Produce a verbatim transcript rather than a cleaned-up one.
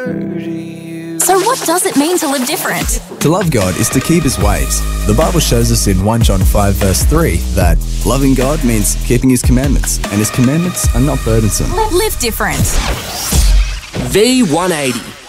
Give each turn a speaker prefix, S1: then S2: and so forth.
S1: So what does it mean to live different?
S2: To love God is to keep His ways. The Bible shows us in First John five verse three that loving God means keeping His commandments, and His commandments are not burdensome.
S1: Live different.
S3: V one eighty.